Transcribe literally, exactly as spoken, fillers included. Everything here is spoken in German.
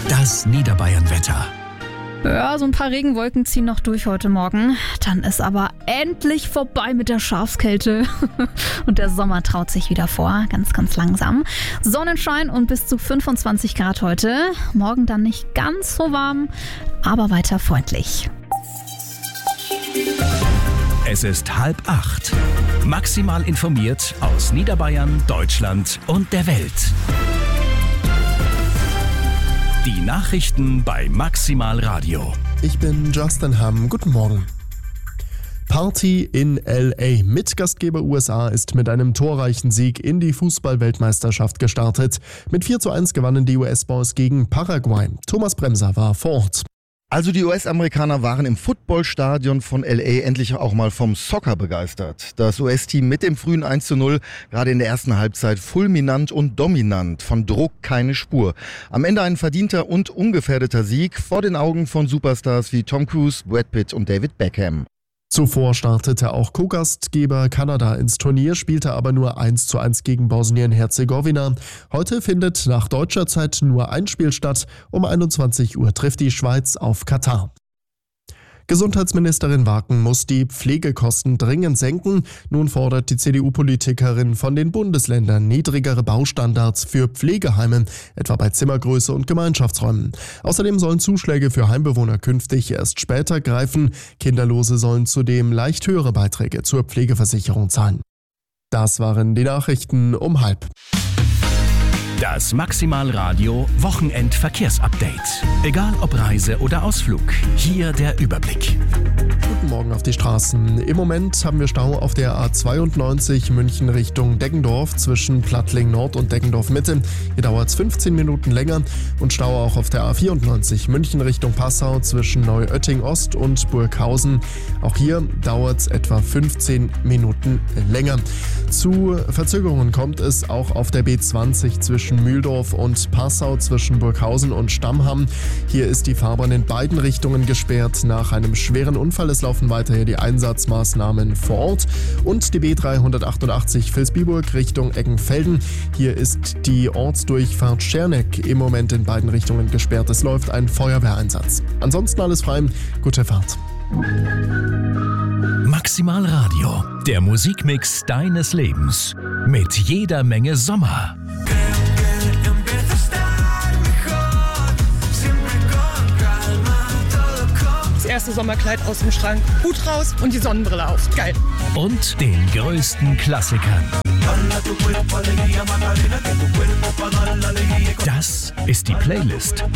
Das Niederbayern-Wetter. Ja, so ein paar Regenwolken ziehen noch durch heute Morgen. Dann ist aber endlich vorbei mit der Schafskälte. Und der Sommer traut sich wieder vor, ganz, ganz langsam. Sonnenschein und bis zu fünfundzwanzig Grad heute. Morgen dann nicht ganz so warm, aber weiter freundlich. Es ist halb acht. Maximal informiert aus Niederbayern, Deutschland und der Welt. Die Nachrichten bei Maximal Radio. Ich bin Justin Hamm. Guten Morgen. Party in L A. Mitgastgeber U S A ist mit einem torreichen Sieg in die Fußball-Weltmeisterschaft gestartet. Mit vier zu eins gewannen die U S-Boys gegen Paraguay. Thomas Bremser war vor Ort. Also die U S-Amerikaner waren im Footballstadion von L A endlich auch mal vom Soccer begeistert. Das U S-Team mit dem frühen eins zu null, gerade in der ersten Halbzeit fulminant und dominant, von Druck keine Spur. Am Ende ein verdienter und ungefährdeter Sieg vor den Augen von Superstars wie Tom Cruise, Brad Pitt und David Beckham. Zuvor startete auch Co-Gastgeber Kanada ins Turnier, spielte aber nur eins zu eins gegen Bosnien-Herzegowina. Heute findet nach deutscher Zeit nur ein Spiel statt. Um einundzwanzig Uhr trifft die Schweiz auf Katar. Gesundheitsministerin Waken muss die Pflegekosten dringend senken. Nun fordert die C D U-Politikerin von den Bundesländern niedrigere Baustandards für Pflegeheime, etwa bei Zimmergröße und Gemeinschaftsräumen. Außerdem sollen Zuschläge für Heimbewohner künftig erst später greifen. Kinderlose sollen zudem leicht höhere Beiträge zur Pflegeversicherung zahlen. Das waren die Nachrichten um halb. Das Maximal Radio Wochenend-Verkehrsupdate. Egal ob Reise oder Ausflug, hier der Überblick. Guten Morgen auf die Straßen. Im Moment haben wir Stau auf der A zweiundneunzig München Richtung Deggendorf zwischen Plattling Nord und Deggendorf Mitte. Hier dauert es fünfzehn Minuten länger und Stau auch auf der A vierundneunzig München Richtung Passau zwischen Neuötting Ost und Burghausen. Auch hier dauert es etwa fünfzehn Minuten länger. Zu Verzögerungen kommt es auch auf der B zwanzig zwischen Mühldorf und Passau zwischen Burghausen und Stammham. Hier ist die Fahrbahn in beiden Richtungen gesperrt nach einem schweren Unfall. Es laufen weiterhin die Einsatzmaßnahmen vor Ort. Und die B dreihundertachtundachtzig Vilsbiburg Richtung Eggenfelden. Hier ist die Ortsdurchfahrt Scherneck im Moment in beiden Richtungen gesperrt. Es läuft ein Feuerwehreinsatz. Ansonsten alles frei. Gute Fahrt. Maximal Radio, der Musikmix deines Lebens. Mit jeder Menge Sommer. Das erste Sommerkleid aus dem Schrank, Hut raus und die Sonnenbrille auf. Geil. Und den größten Klassikern. Das ist die Playlist